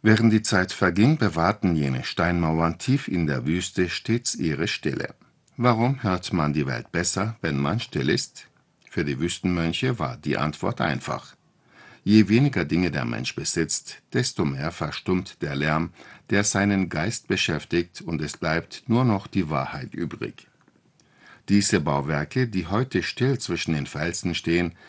Während die Zeit verging, bewahrten jene Steinmauern tief in der Wüste stets ihre Stille. Warum hört man die Welt besser, wenn man still ist? Für die Wüstenmönche war die Antwort einfach. Je weniger Dinge der Mensch besitzt, desto mehr verstummt der Lärm, der seinen Geist beschäftigt, und es bleibt nur noch die Wahrheit übrig. Diese Bauwerke, die heute still zwischen den Felsen stehen,